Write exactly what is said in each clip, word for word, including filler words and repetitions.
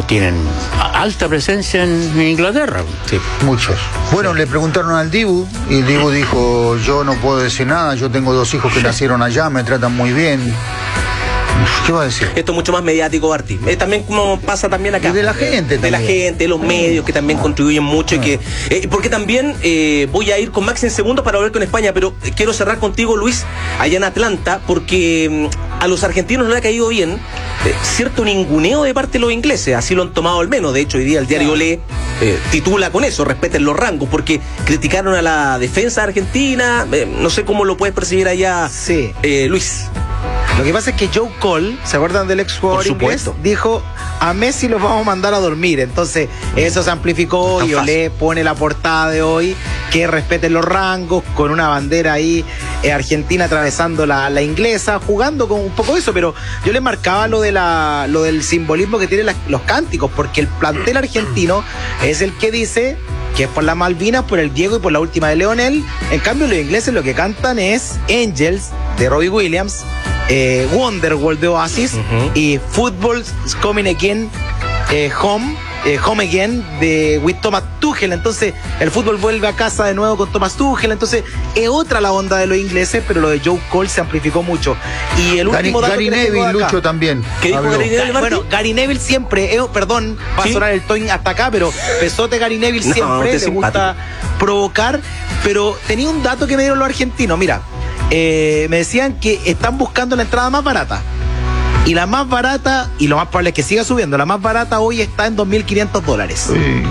tienen alta presencia en Inglaterra. Sí, muchos. Bueno, le preguntaron al Dibu y el Dibu dijo, yo no puedo decir nada, yo tengo dos hijos que nacieron allá, me tratan muy bien. ¿Qué va a decir? Esto es mucho más mediático, Barty. Es también como pasa también acá. Y de la gente De también. la gente, de los medios que también contribuyen mucho. Ah. Y que, eh, porque también eh, voy a ir con Max en segundos para volver con España, pero eh, quiero cerrar contigo, Luis, allá en Atlanta, porque mm, a los argentinos no le ha caído bien eh, cierto ninguneo de parte de los ingleses. Así lo han tomado al menos. De hecho, hoy día el diario Olé eh, titula con eso, respeten los rangos, porque criticaron a la defensa argentina. Eh, no sé cómo lo puedes percibir allá, Sí. eh, Luis. Lo que pasa es que Joe Cole, ¿se acuerdan del ex jugador Por inglés? supuesto. Dijo, a Messi los vamos a mandar a dormir. Entonces, eso se amplificó Tan y fácil. Olé pone la portada de hoy, que respeten los rangos, con una bandera ahí, eh, argentina atravesando la, la inglesa, jugando con un poco eso, pero yo le marcaba lo de la, lo del simbolismo que tienen las- los cánticos, porque el plantel argentino es el que dice que es por las Malvinas, por el Diego y por la última de Leonel. En cambio, los ingleses lo que cantan es Angels, de Robbie Williams, eh, Wonderwall de Oasis, Ujú. y Football's Coming Again, eh, Home, eh, Home Again de with Thomas Tuchel. Entonces el fútbol vuelve a casa de nuevo con Thomas Tuchel. Entonces es otra la onda de los ingleses, pero lo de Joe Cole se amplificó mucho. Y el Gary, último dato Gary que les tengo Neville, de acá. Lucho también. ¿Qué dijo habló. Gary Neville? Ga- Bueno, Gary Neville siempre, eh, perdón, va ¿Sí? a sonar el toin hasta acá, pero pesote Gary Neville No, siempre usted es le gusta provocar, pero tenía un dato que me dieron los argentinos, mira, eh, me decían que están buscando la entrada más barata. Y la más barata, y lo más probable es que siga subiendo, la más barata hoy está en dos mil quinientos dólares. Sí.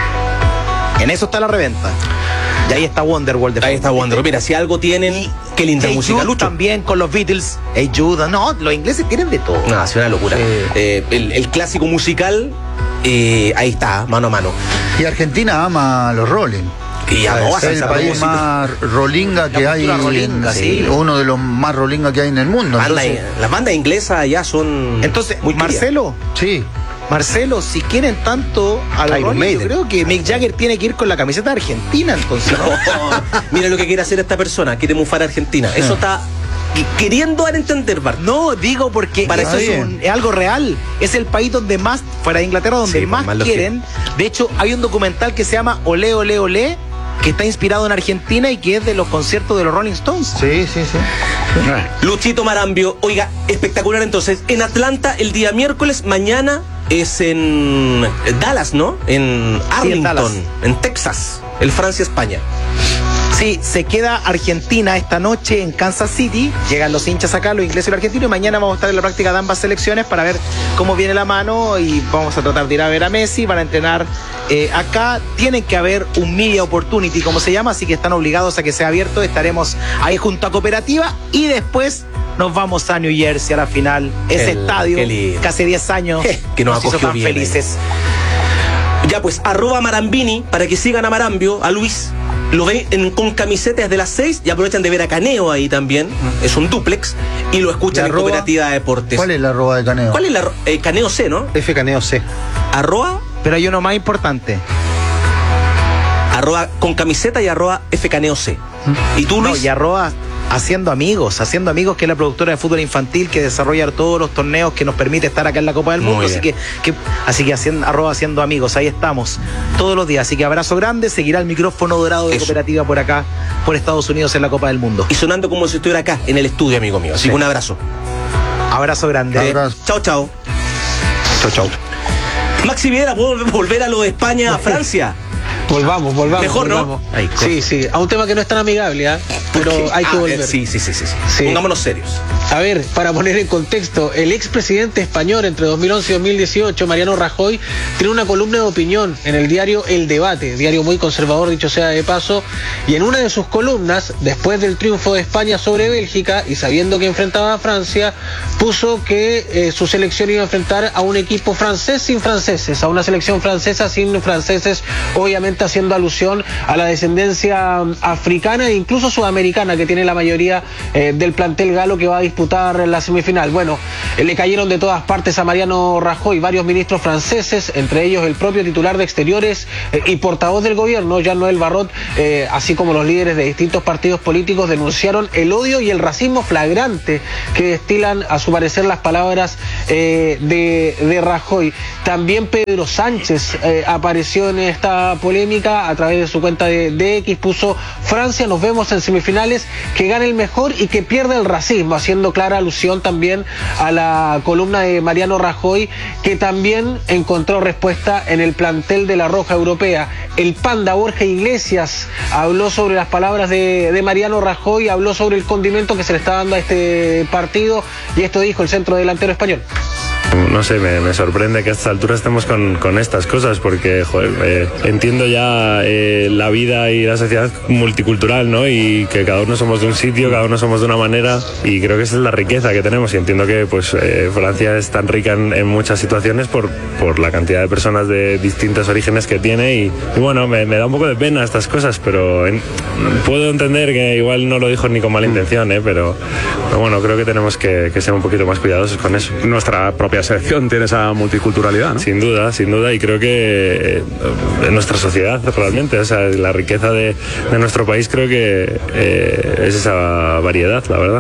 En eso está la reventa. Y ahí está Wonderworld. de Ahí está fondo. Wonder. Mira, si algo tienen, qué linda Hey música, Jude Lucho. también con los Beatles. Hey Jude, no, los ingleses tienen de todo. No, es una locura. Sí. Eh, el, el clásico musical, eh, ahí está, mano a mano. Y Argentina ama a los Rolling. Y a es Boas, el a país propósito. más rolinga que La hay, cultura rolinga, en- sí. uno de los más rolinga que hay en el mundo. Banda- Entonces, las bandas inglesas allá son Entonces, muy queridas. Marcelo, sí, Marcelo, si quieren tanto a los Iron Rolling, yo Maiden. creo que Mick Jagger tiene que ir con la camiseta de Argentina, entonces. ¿no? Mira lo que quiere hacer esta persona, quiere mufar a Argentina. Eso está queriendo dar a entender, Bart. No, digo porque Para eso eso es, bien. un- es algo real. Es el país donde más, fuera de Inglaterra, donde Sí, más, más lo quieren. De hecho, hay un documental que se llama Olé, Olé, Olé, que está inspirado en Argentina y que es de los conciertos de los Rolling Stones. sí, sí, sí. Luchito Marambio, oiga, espectacular entonces. En Atlanta el día miércoles, mañana es en Dallas, ¿no? En Sí, en Arlington, Dallas. en Texas, el Francia-España. Sí, se queda Argentina esta noche en Kansas City. Llegan los hinchas acá, los ingleses y los argentinos. Y mañana vamos a estar en la práctica de ambas selecciones para ver cómo viene la mano. Y vamos a tratar de ir a ver a Messi. Van a entrenar eh, acá. Tienen que haber un media opportunity, como se llama. Así que están obligados a que sea abierto. Estaremos ahí junto a Cooperativa. Y después nos vamos a New Jersey a la final. Ese El- estadio qué lindo. que hace diez años Je, que nos hizo acogió tan bien, felices. Ya pues, arroba Marambini para que sigan a Marambio, a Luis. Lo ven en- con camisetas de las seis y aprovechan de ver a Caneo ahí también. Es un duplex. Y lo escuchan ¿Y en arroba? Cooperativa de Deportes. ¿Cuál es la arroba de Caneo? ¿Cuál es la arro- eh, Caneo C, ¿no? F Caneo C. Arroba, Pero hay uno más importante. arroba con camiseta y arroba F Caneo C. ¿Y tú, No, Luis? y arroba Haciendo Amigos, Haciendo Amigos, que es la productora de fútbol infantil que desarrolla todos los torneos que nos permite estar acá en la Copa del Muy Mundo. Así que, bien. que, así que haciendo, arroba Haciendo Amigos, ahí estamos todos los días. Así que abrazo grande, seguirá el micrófono dorado de Eso. Cooperativa por acá, por Estados Unidos en la Copa del Mundo. Y sonando como si estuviera acá, en el estudio, amigo mío. Así Sí. que un abrazo. Abrazo grande. Abrazo. Chao, chao. Chau, chau. Maxi Viera, ¿puedo volver a lo de España a Francia? Volvamos, volvamos. Mejor, ¿no? volvamos. Ahí, sí, sí. A un tema que no es tan amigable, ¿ah? Pero ¿Por qué? hay que Ah, volver. eh, Sí, sí, sí, sí, sí. Sí. Pongámonos serios. A ver, para poner en contexto, el expresidente español entre dos mil once y dos mil dieciocho, Mariano Rajoy, tiene una columna de opinión en el diario El Debate, diario muy conservador, dicho sea de paso, y en una de sus columnas, después del triunfo de España sobre Bélgica y sabiendo que enfrentaba a Francia, puso que eh, su selección iba a enfrentar a un equipo francés sin franceses, a una selección francesa sin franceses, obviamente haciendo alusión a la descendencia um, africana e incluso sudamericana sudamericana que tiene la mayoría eh, del plantel galo que va a disputar la semifinal. Bueno, eh, le cayeron de todas partes a Mariano Rajoy varios ministros franceses, entre ellos el propio titular de Exteriores eh, y portavoz del gobierno, Jean-Noël Barrot, eh, así como los líderes de distintos partidos políticos denunciaron el odio y el racismo flagrante que destilan, a su parecer, las palabras eh, de, de Rajoy. También Pedro Sánchez eh, apareció en esta polémica a través de su cuenta de, de X, puso: Francia, nos vemos en semifinales, que gane el mejor y que pierda el racismo, haciendo clara alusión también a la columna de Mariano Rajoy, que también encontró respuesta en el plantel de la Roja Europea. El panda Borja Iglesias habló sobre las palabras de, de Mariano Rajoy, habló sobre el condimento que se le está dando a este partido, y esto dijo el centro delantero español. No sé, me, me sorprende que a estas alturas estemos con, con estas cosas, porque joder, eh, entiendo ya eh, la vida y la sociedad multicultural, ¿no? Y que cada uno somos de un sitio, cada uno somos de una manera, y creo que esa es la riqueza que tenemos, y entiendo que pues eh, Francia es tan rica en, en muchas situaciones por, por la cantidad de personas de distintos orígenes que tiene, y, y bueno, me, me da un poco de pena estas cosas, pero en, puedo entender que igual no lo dijo ni con mala intención, ¿eh? pero, pero bueno, creo que tenemos que, que ser un poquito más cuidadosos con eso. Nuestra propia selección tiene esa multiculturalidad, ¿no? Sin duda, sin duda, y creo que en nuestra sociedad realmente, o sea, la riqueza de, de nuestro país, creo que eh, es esa variedad, la verdad.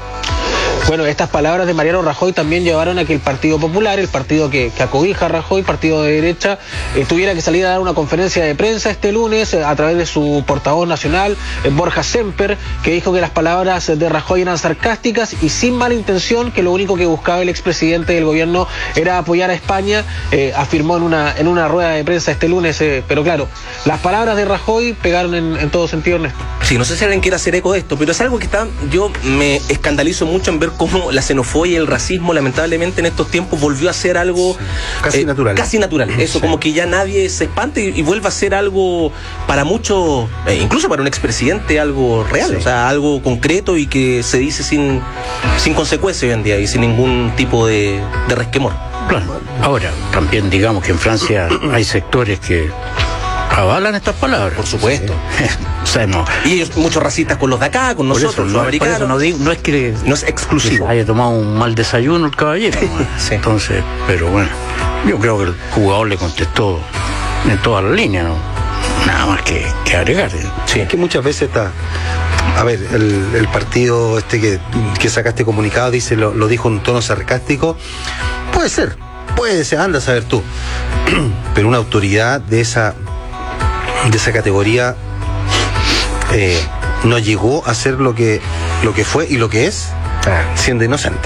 Bueno, estas palabras de Mariano Rajoy también llevaron a que el Partido Popular, el partido que, que acobija a Rajoy, partido de derecha, eh, tuviera que salir a dar una conferencia de prensa este lunes eh, a través de su portavoz nacional, eh, Borja Semper, que dijo que las palabras de Rajoy eran sarcásticas y sin mala intención, que lo único que buscaba el expresidente del gobierno era apoyar a España, eh, afirmó en una, en una rueda de prensa este lunes, eh, pero claro, las palabras de Rajoy pegaron en, en todo sentido, Ernesto. Sí, no sé si alguien quiere hacer eco de esto, pero es algo que está, yo me escandalizo mucho en ver cómo la xenofobia y el racismo, lamentablemente, en estos tiempos volvió a ser algo sí, casi eh, natural. Casi natural. Eso, sí. Como que ya nadie se espante y, y vuelve a ser algo para muchos, eh, incluso para un expresidente, algo real, sí. O sea, algo concreto y que se dice sin, sin consecuencia hoy en día y sin ningún tipo de, de resquemor. Claro. Ahora, también digamos que en Francia hay sectores que avalan estas palabras. Por supuesto. O sea, no. Y ellos, muchos racistas con los de acá, con nosotros, eso, los no, americanos. Por eso no, digo, no es que no es exclusivo. Que haya tomado un mal desayuno el caballero. Sí. Entonces, pero bueno, yo creo que el jugador le contestó en todas las líneas, ¿no? Nada más que, que agregar. Sí. Es que muchas veces está. A ver, el, el partido este que, que sacaste comunicado dice, lo, lo dijo en un tono sarcástico. Puede ser, puede ser, anda a saber tú. Pero una autoridad de esa de esa categoría eh, no llegó a ser lo que lo que fue y lo que es, siendo inocente.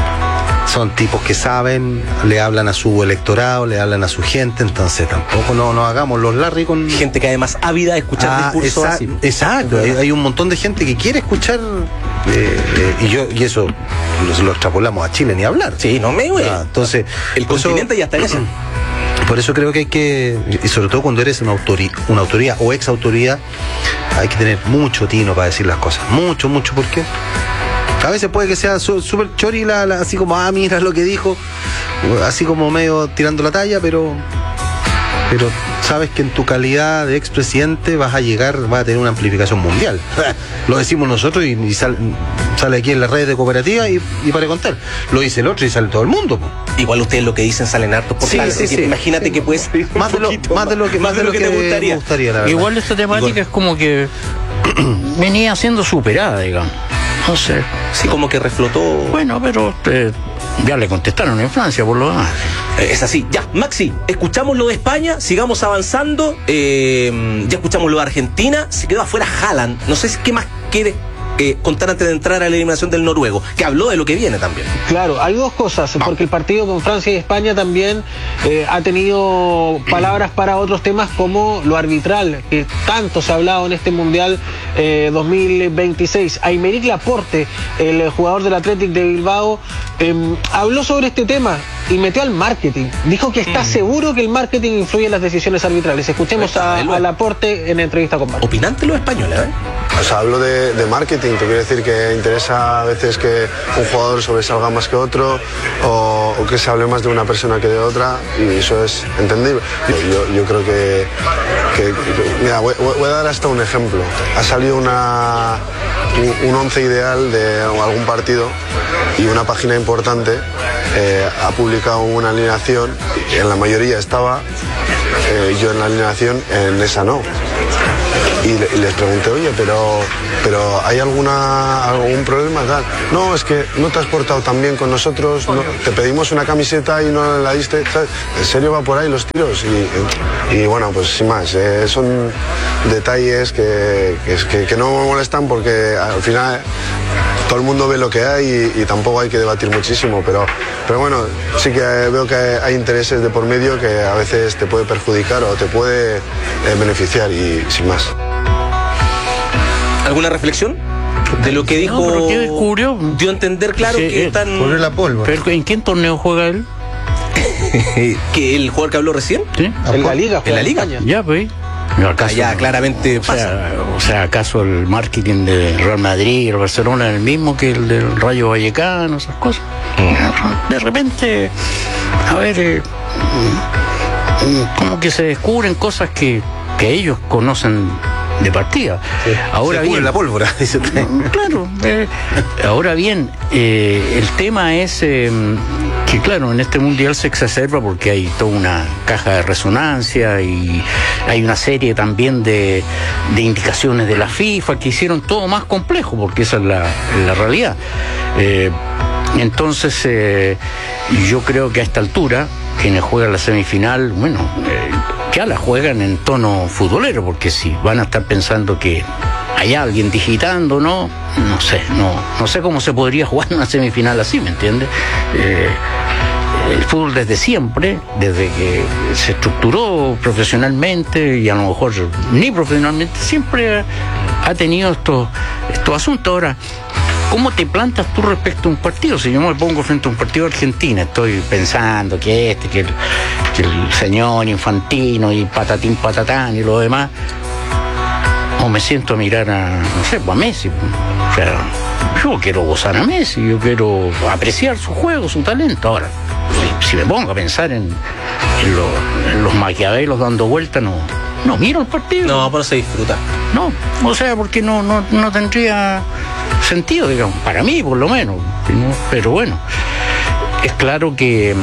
Son tipos que saben, le hablan a su electorado, le hablan a su gente, entonces tampoco no nos hagamos los Larry con gente que además ávida de escuchar ah, discursos esa, así. Exacto, hay, hay un montón de gente que quiere escuchar eh, eh, y yo y eso lo, lo extrapolamos a Chile ni hablar. Sí, no me güey. Ah, entonces el continente ya está en eso. Por eso creo que hay que, y sobre todo cuando eres una autoridad, una autoridad o ex autoridad, hay que tener mucho tino para decir las cosas. Mucho, mucho, ¿por qué? A veces puede que sea súper chori, la, la, así como, ah, mira lo que dijo, así como medio tirando la talla, pero pero sabes que en tu calidad de expresidente vas a llegar, vas a tener una amplificación mundial. Lo decimos nosotros y, y sal, sale aquí en las redes de cooperativa y, y para contar. Lo dice el otro y sale todo el mundo. Po. Igual ustedes lo que dicen salen hartos por sí, sí, sí. Imagínate sí. que puedes más de lo, más de lo que, más de lo que, que te gustaría. gustaría la verdad. Igual esta temática Igual. es como que venía siendo superada, digamos. No sé. Sí, como que reflotó. Bueno, pero eh, ya le contestaron en Francia, por lo demás. Eh, es así. Ya, Maxi, escuchamos lo de España, sigamos avanzando. Eh, ya escuchamos lo de Argentina. Se quedó afuera Haaland. No sé qué más quiere eh, contar antes de entrar a la eliminación del noruego, que habló de lo que viene también. Claro, hay dos cosas, porque el partido con Francia y España también eh, ha tenido palabras para otros temas como lo arbitral, que tanto se ha hablado en este Mundial eh, dos mil veintiséis. Aymeric Laporte, el jugador del Athletic de Bilbao, eh, habló sobre este tema y metió al marketing. Dijo que está mm. seguro que el marketing influye en las decisiones arbitrales. Escuchemos a, a Laporte en entrevista con Marco. Opinante los españoles, ¿eh? O sea, hablo de, de marketing, te quiero decir que interesa a veces que un jugador sobresalga más que otro o, o que se hable más de una persona que de otra, y eso es entendible. Yo, yo creo que, que, que mira, voy, voy a dar hasta un ejemplo. Ha salido una, un, un once ideal de algún partido y una página importante eh, ha publicado una alineación, en la mayoría estaba, eh, yo en la alineación, en esa no. Y, le, y les pregunté, oye, pero, pero ¿hay alguna, algún problema? Tal? No, es que no te has portado tan bien con nosotros, no, te pedimos una camiseta y no la diste, ¿sabes? ¿En serio va por ahí los tiros? Y, y bueno, pues sin más, eh, son detalles que, que, que no me molestan porque al final todo el mundo ve lo que hay y, y tampoco hay que debatir muchísimo, pero, pero bueno, sí que veo que hay intereses de por medio que a veces te puede perjudicar o te puede eh, beneficiar y sin más. ¿Alguna reflexión? De lo que dijo. No, pero ¿qué descubrió? Dio a entender, claro, Sí, que eh, están. Corrió la pólvora. ¿Pero en qué torneo juega él? Que el jugador que habló recién. ¿Sí? En la liga, En la liga. España. Ya, pues. No, acaso, Allá claramente o pasa. sea, o sea, ¿acaso el marketing de Real Madrid y el Barcelona es el mismo que el del Rayo Vallecano, esas cosas? De repente, a ver, eh, como que se descubren cosas que, que ellos conocen de partida. Ahora Se cubre bien, la pólvora, dice usted. claro. eh, ahora bien, eh, el tema es eh, que, claro, en este mundial se exacerba porque hay toda una caja de resonancia y hay una serie también de, de indicaciones de la FIFA que hicieron todo más complejo, porque esa es la, la realidad. Eh, entonces, eh, yo creo que a esta altura, quienes juegan la semifinal, bueno, eh, ya la juegan en tono futbolero, porque si van a estar pensando que hay alguien digitando, ¿no? No sé, no, no sé cómo se podría jugar una semifinal así, ¿me entiendes? Eh, el fútbol desde siempre, desde que se estructuró profesionalmente y a lo mejor ni profesionalmente, siempre ha tenido estos, estos asuntos. Ahora, ¿cómo te plantas tú respecto a un partido? Si yo me pongo frente a un partido de Argentina, estoy pensando que este, que el, que el señor Infantino y patatín patatán y lo demás, o me siento a mirar a, no sé, a Messi. O sea, yo quiero gozar a Messi, yo quiero apreciar su juego, su talento. Ahora, si, si me pongo a pensar en, en, lo, en los maquiavelos dando vueltas, no, no miro el partido. No, pero se disfruta. No, o sea, porque no, no, no tendría sentido, digamos, para mí por lo menos. ¿No? Pero bueno, es claro que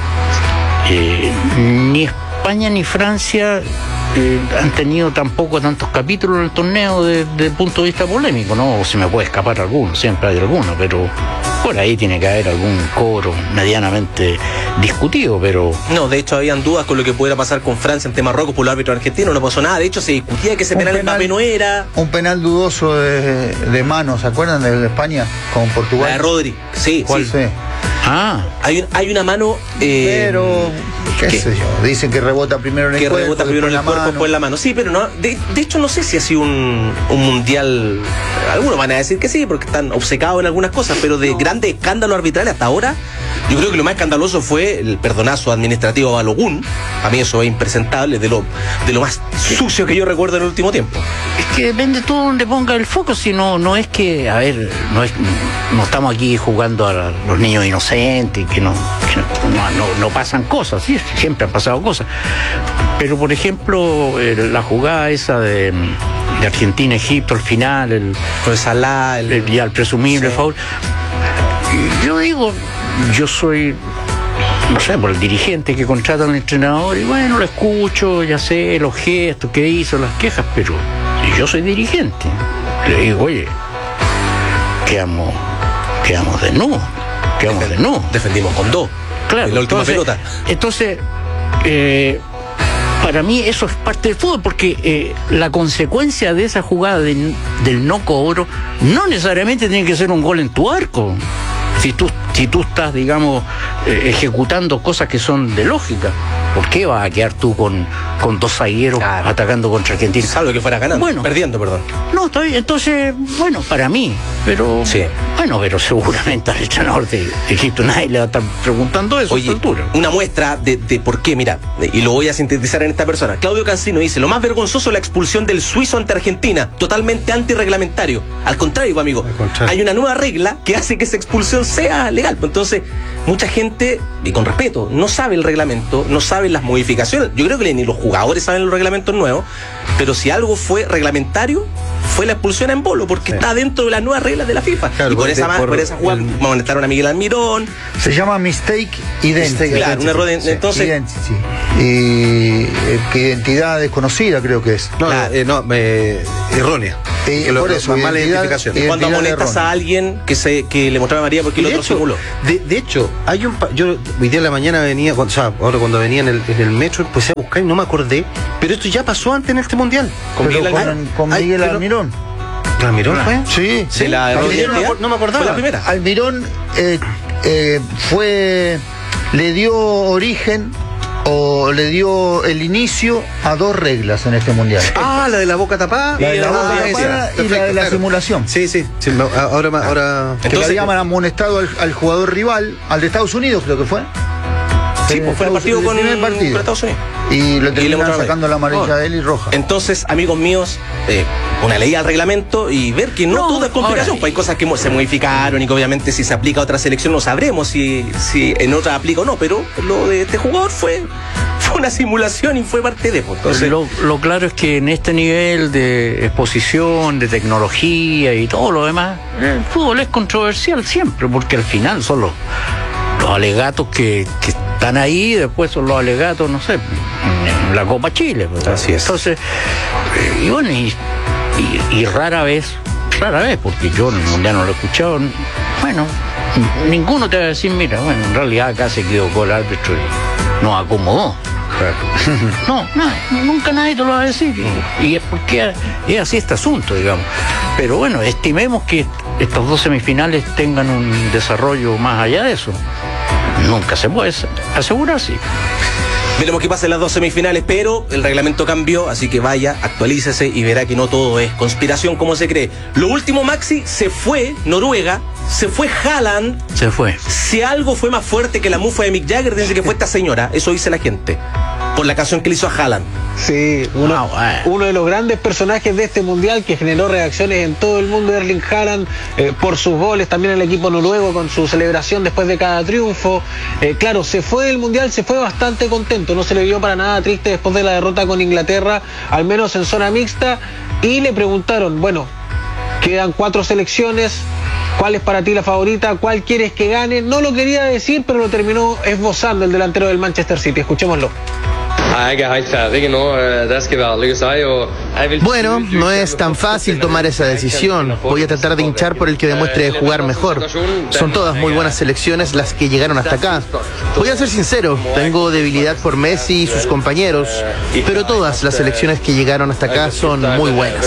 eh, ni España ni Francia eh, han tenido tampoco tantos capítulos en el torneo desde el punto de vista polémico, ¿no? O se me puede escapar alguno, siempre hay alguno, pero por ahí tiene que haber algún cobro medianamente discutido, pero... No, de hecho habían dudas con lo que pudiera pasar con Francia ante Marruecos por el árbitro argentino, no pasó nada. De hecho se discutía que ese penal en Mbappé no era. Un penal dudoso de, de mano, ¿se acuerdan de, de España con Portugal? La de Rodri, sí, ¿Cuál sí. fue? Ah, Hay, un- hay una mano eh, Pero, qué que- sé yo, dicen que rebota primero en el que cuerpo, rebota primero en el después cuerpo, después en la mano. Sí, pero no. De, de hecho, no sé si ha sido un, un mundial. Algunos van a decir que sí, porque están obcecados en algunas cosas, pero de grandes escándalos arbitrales hasta ahora, yo creo que lo más escandaloso fue el perdonazo administrativo a Balogun. A mí eso es impresentable, de lo, de lo más sucio que yo recuerdo en el último tiempo. es que depende todo donde ponga el foco, si no, no es que, a ver, no es, no estamos aquí jugando a los niños inocentes, que no, que no, no, no pasan cosas, sí, siempre han pasado cosas. Pero por ejemplo, eh, la jugada esa de, de Argentina-Egipto al final, el, Con Salah, el, el, ya el presumible Sí. foul. Yo digo, yo soy, no sé, por el dirigente que contrata al entrenador, y bueno, lo escucho, ya sé los gestos que hizo, las quejas, pero si yo soy dirigente, le digo, oye, quedamos, quedamos desnudos, quedamos desnudos. defendimos con dos. Claro, En la última entonces, pelota. Entonces, eh, para mí eso es parte del fútbol, porque eh, la consecuencia de esa jugada de- del no cobro no necesariamente tiene que ser un gol en tu arco. Si tú, si tú estás, digamos, eh, ejecutando cosas que son de lógica, ¿por qué vas a quedar tú con, con dos zagueros Claro. atacando contra Argentina? Salvo que fuera ganando. Bueno. Perdiendo, perdón. No, está bien. Entonces, bueno, para mí, pero Sí. bueno, pero seguramente al entrenador de, de Egipto nadie le va a estar preguntando eso a Oye, esta altura. una muestra de, de por qué, mira, y lo voy a sintetizar en esta persona. Claudio Cancino dice, lo más vergonzoso es la expulsión del suizo ante Argentina, totalmente antirreglamentario. Al contrario, amigo, contrario. hay una nueva regla que hace que esa expulsión sea legal. Entonces, mucha gente, y con respeto, no sabe el reglamento, no sabe las modificaciones. Yo creo que ni los jugadores saben los reglamentos nuevos, pero si algo fue reglamentario, fue la expulsión en Bolo, porque sí. está dentro de las nuevas reglas de la FIFA. Claro, y por, por esa, por, por esa jugada el... amonestaron a Miguel Almirón. Se llama mistake identity. Claro, un error de, sí. entonces. Identity. Y eh, que identidad desconocida creo que es. No, claro. eh, no eh, errónea. Eh, lo, por eso, mala identificación. Identidad Cuando amonestas errónea. a alguien que se que le mostraba a María porque el otro hecho, simuló. De, de hecho, hay un yo hoy día en la mañana venía, o sea, ahora cuando venía en el, en el metro empecé a buscar y no me acordé, pero esto ya pasó antes en este mundial. Con Miguel, con, con Miguel Ay, Almirón. ¿Almirón fue? Sí, sí. La Almirón, no, no me acordaba. Fue la primera. Almirón eh, eh, fue le dio origen o le dio el inicio a dos reglas en este mundial. Ah, la de la boca tapada. La de la boca tapada y Perfecto, la de la claro. simulación. Sí, sí. sí ahora, ahora. Que le habían amonestado al, al jugador rival, al de Estados Unidos, creo que fue. Sí, pues fue el partido con, el partido. con Estados Unidos. Y lo terminaron sacando la amarilla a él y roja. Entonces, amigos míos, eh, una ley al reglamento y ver que no, no todo es complicación. Pues hay cosas que se modificaron y que obviamente si se aplica a otra selección no sabremos si, si en otra aplica o no. Pero lo de este jugador fue, fue una simulación y fue parte de. Pues, entonces, lo, lo claro es que en este nivel de exposición, de tecnología y todo lo demás, el fútbol es controversial siempre, porque al final son los, los alegatos que, que están ahí, después son los alegatos, no sé, en la Copa Chile. ¿Verdad? Así es. Entonces, y bueno, y, y, y rara vez, rara vez, porque yo ya no lo he escuchado, bueno, ninguno te va a decir, mira, bueno, en realidad acá se equivocó el árbitro y nos acomodó. No, no, nunca nadie te lo va a decir. Y, y es porque es así este asunto, digamos. Pero bueno, estimemos que estos dos semifinales tengan un desarrollo más allá de eso. Nunca se puede asegurar, sí. Veremos qué pasa en las dos semifinales, pero el reglamento cambió, así que vaya, actualícese y verá que no todo es conspiración como se cree. Lo último, Maxi, se fue Noruega, se fue Haaland. Se fue. Si algo fue más fuerte que la mufa de Mick Jagger, dice que fue esta señora, eso dice la gente, por la canción que le hizo a Haaland. Sí, uno, ah, uno de los grandes personajes de este mundial que generó reacciones en todo el mundo, Erling Haaland, eh, por sus goles, también el equipo noruego con su celebración después de cada triunfo. Eh, claro, se fue del mundial, se fue bastante contento, no se le vio para nada triste después de la derrota con Inglaterra, al menos en zona mixta, y le preguntaron, bueno, quedan cuatro selecciones, ¿cuál es para ti la favorita? ¿Cuál quieres que gane? No lo quería decir, pero lo terminó esbozando el delantero del Manchester City. Escuchémoslo. Bueno, no es tan fácil tomar esa decisión. Voy a tratar de hinchar por el que demuestre jugar mejor. Son todas muy buenas selecciones las que llegaron hasta acá. Voy a ser sincero, tengo debilidad por Messi y sus compañeros, pero todas las selecciones que llegaron hasta acá son muy buenas.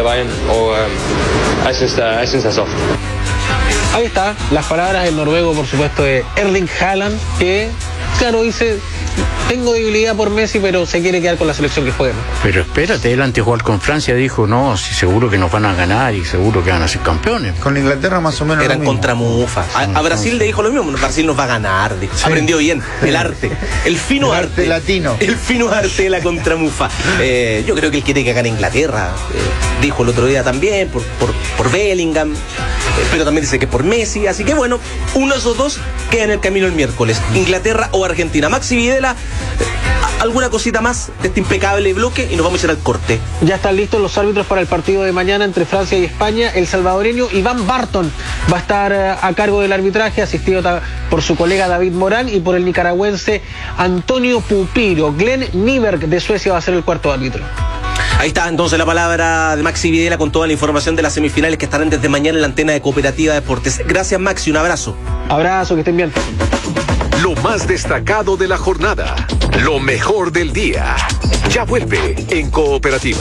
Ahí está, las palabras del noruego, por supuesto, de Erling Haaland, que, claro, dice, tengo debilidad por Messi, pero se quiere quedar con la selección que juega. Pero espérate, él antes de jugar con Francia dijo, no, si seguro que nos van a ganar y seguro que van a ser campeones. Con Inglaterra más o menos eran contra Mufa. A, a Brasil le dijo lo mismo, Brasil nos va a ganar, dijo. Sí. Aprendió bien, el arte, el fino el arte, arte latino. El fino arte de la contramufa. Eh, yo creo que él quiere que gane Inglaterra, eh, dijo el otro día también, por, por, por Bellingham, eh, pero también dice que por Messi, así que bueno, uno de esos dos queda en el camino el miércoles, Inglaterra o Argentina. Maxi Videla, alguna cosita más de este impecable bloque y nos vamos a ir al corte. Ya están listos los árbitros para el partido de mañana entre Francia y España. El salvadoreño Iván Barton va a estar a cargo del arbitraje, asistido por su colega David Morán y por el nicaragüense Antonio Pupiro. Glenn Nyberg de Suecia va a ser el cuarto árbitro. Ahí está entonces la palabra de Maxi Videla con toda la información de las semifinales que estarán desde mañana en la antena de Cooperativa Deportes. Gracias, Maxi, un abrazo. Abrazo, que estén bien. Lo más destacado de la jornada, lo mejor del día, ya vuelve en Cooperativa.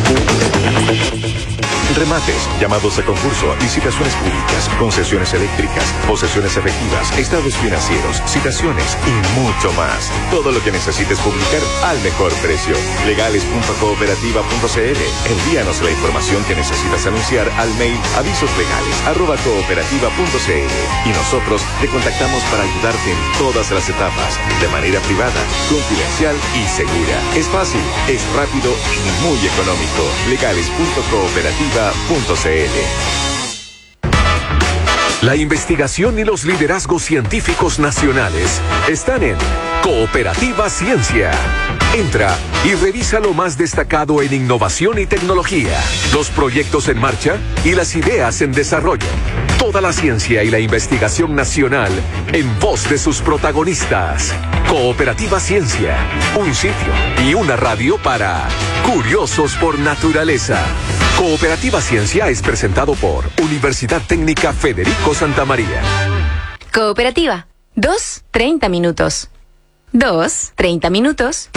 Remates, llamados a concurso, licitaciones públicas, concesiones eléctricas, posesiones efectivas, estados financieros, citaciones y mucho más. Todo lo que necesites publicar al mejor precio. legales punto cooperativa punto c l. Envíanos la información que necesitas anunciar al mail avisoslegales arroba cooperativa punto c l y nosotros te contactamos para ayudarte en todas las etapas, de manera privada, confidencial y segura. Es fácil, es rápido y muy económico. legales punto cooperativa punto c l. La investigación y los liderazgos científicos nacionales están en Cooperativa Ciencia. Entra y revisa lo más destacado en innovación y tecnología, los proyectos en marcha y las ideas en desarrollo. Toda la ciencia y la investigación nacional en voz de sus protagonistas. Cooperativa Ciencia, un sitio y una radio para curiosos por naturaleza. Cooperativa Ciencia es presentado por Universidad Técnica Federico Santa María. Cooperativa, dos, treinta minutos. Dos, treinta minutos.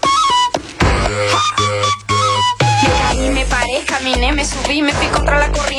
Me paré, caminé, me subí, me fui contra la corriente.